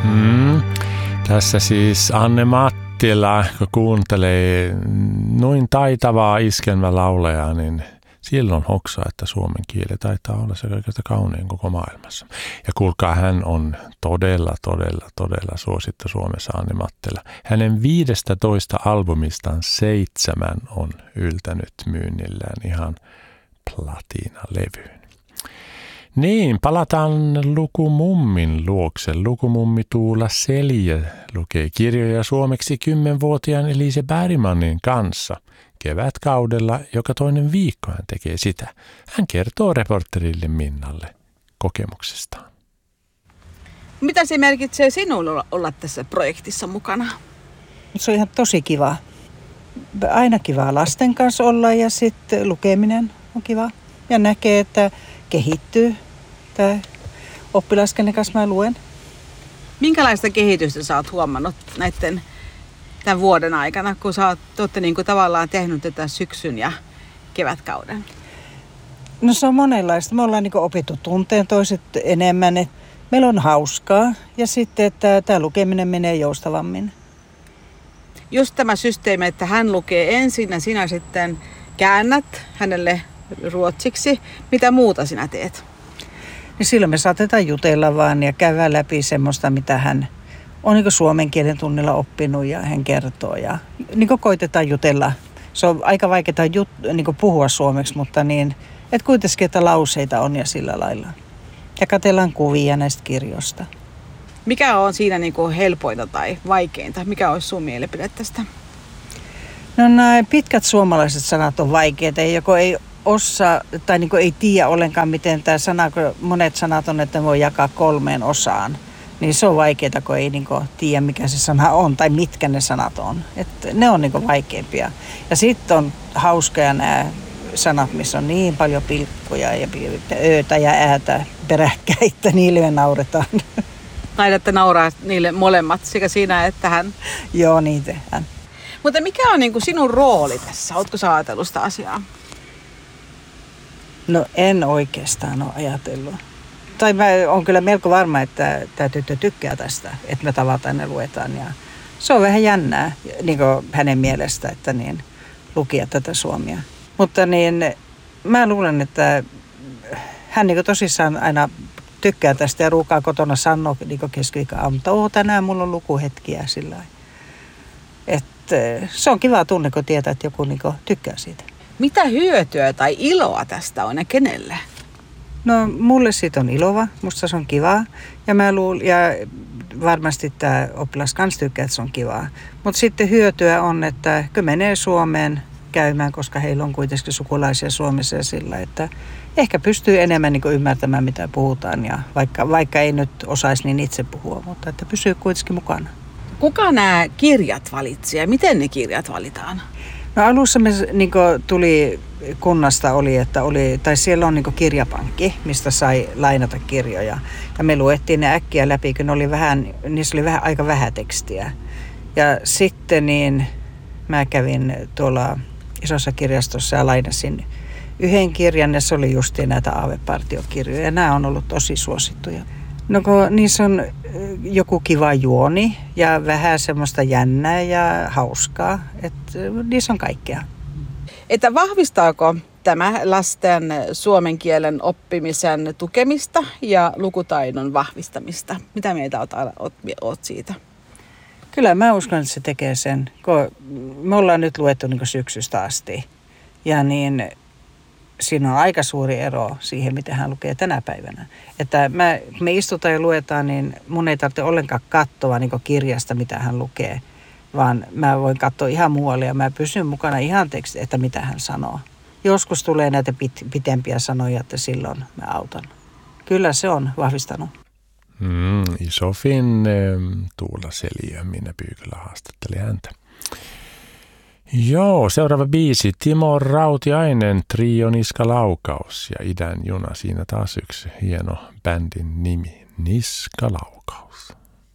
Tässä siis Anne Mattila, kun kuuntelee noin taitavaa iskelmälaulajaa, niin silloin hoksaa, että suomen kieli taitaa olla se kaikista kaunein koko maailmassa. Ja kuulkaa, hän on todella suosittu Suomessa, Anne Mattila. Hänen 15 albumistaan 7 on yltänyt myynnillään ihan platinalevyyn. Niin, palataan Lukumummin luokse. Lukumummi Tuula Seljä lukee kirjoja suomeksi 10-vuotiaan Elise Bergmanin kanssa. Kevätkaudella joka toinen viikko hän tekee sitä. Hän kertoo reporterille Minnalle kokemuksestaan. Mitä se merkitsee sinulle olla tässä projektissa mukana? Se on ihan tosi kiva. Aina kiva lasten kanssa olla ja sitten lukeminen on kiva. Ja näkee, että kehittyy. Tämä oppilas, kenen kanssa mä luen. Minkälaista kehitystä sä oot huomannut tämän vuoden aikana, kun te olette niin kuin tavallaan tehnyt tätä syksyn ja kevätkauden? No se on monenlaista. Me ollaan niin kuin opittu tunteen toiset enemmän. Meillä on hauskaa ja sitten, että tämä lukeminen menee joustavammin. Just tämä systeemi, että hän lukee ensin ja sinä sitten käännät hänelle ruotsiksi. Mitä muuta sinä teet? Niin silloin me saatetaan jutella vaan ja käydä läpi semmoista, mitä hän on niin kuin suomen kielen tunnilla oppinut ja hän kertoo. Ja niin kuin koitetaan jutella. Se on aika vaikeaa niin kuin puhua suomeksi, mutta niin, että kuitenkin, että lauseita on ja sillä lailla. Ja katsellaan kuvia näistä kirjoista. Mikä on siinä niin kuin helpointa tai vaikeinta? Mikä olisi sun mielipide tästä? No nämä pitkät suomalaiset sanat on vaikeita. Joko ei osaa tai niin kuin ei tiedä ollenkaan, miten tämä sana, kun monet sanat on, että ne voi jakaa 3 osaan. Niin se on vaikeaa, kun ei niin kuin tiedä, mikä se sana on tai mitkä ne sanat on. Että ne on niin kuin vaikeimpia. Ja sitten on hauskoja nämä sanat, missä on niin paljon pilkkoja ja öötä ja äätä peräkkäin, että niille me nauretaan. Taidatte nauraa niille molemmat, sekä siinä että hän. Joo, niin tehdään. Mutta mikä on niin kuin sinun rooli tässä? Oletko sä ajatellut sitä asiaa? No en oikeastaan ole ajatellut. Tai mä oon kyllä melko varma, että tämä tyttö tykkää tästä, että me tavataan ja luetaan. Ja se on vähän jännää niin kuin hänen mielestä, että niin, lukia tätä suomea. Mutta niin, mä luulen, että hän niin kuin tosissaan aina tykkää tästä ja ruukaa kotona sanoa niin keskiviikkoaamuna, että tänään mulla on lukuhetkiä sillä lailla. Että se on kiva tunne, kun tietää, että joku niin kuin tykkää siitä. Mitä hyötyä tai iloa tästä on ja kenelle? No mulle siitä on iloa, musta se on kivaa ja ja varmasti tämä oppilas kanssa tykkää, että se on kivaa. Mutta sitten hyötyä on, että kun menee Suomeen käymään, koska heillä on kuitenkin sukulaisia Suomessa ja sillä, että ehkä pystyy enemmän niin kuin ymmärtämään, mitä puhutaan ja vaikka ei nyt osaisi niin itse puhua, mutta että pysyy kuitenkin mukana. Kuka nämä kirjat valitsi ja miten ne kirjat valitaan? No alussa me niin kuin tuli kunnasta tai siellä on niin kuin kirjapankki, mistä sai lainata kirjoja. Ja me luettiin ne äkkiä läpi, kun niissä oli aika vähän tekstiä. Ja sitten niin mä kävin tuolla isossa kirjastossa ja lainasin yhden kirjan ja se oli justiin näitä aavepartiokirjoja. Ja nämä on ollut tosi suosittuja. No kun niissä on joku kiva juoni ja vähän semmoista jännää ja hauskaa, että niissä on kaikkea. Että vahvistaako tämä lasten suomen kielen oppimisen tukemista ja lukutaidon vahvistamista? Mitä mieltä oot siitä? Kyllä mä uskon, että se tekee sen, kun me ollaan nyt luettu niin kuin syksystä asti ja niin siinä on aika suuri ero siihen, miten hän lukee tänä päivänä. Että me istutaan ja luetaan, niin mun ei tarvitse ollenkaan katsoa niin kuin kirjasta, mitä hän lukee, vaan mä voin katsoa ihan muualle ja mä pysyn mukana ihan tekstiä, että mitä hän sanoo. Joskus tulee näitä pitempiä sanoja, että silloin mä autan. Kyllä se on vahvistanut. Isofin Tuula Seljä, minä Pyykälä haastatteli häntä. Joo, seuraava biisi. Timo Rautiainen, Trio Niskalaukaus ja Idän juna. Siinä taas yksi hieno bändin nimi, Niskalaukaus.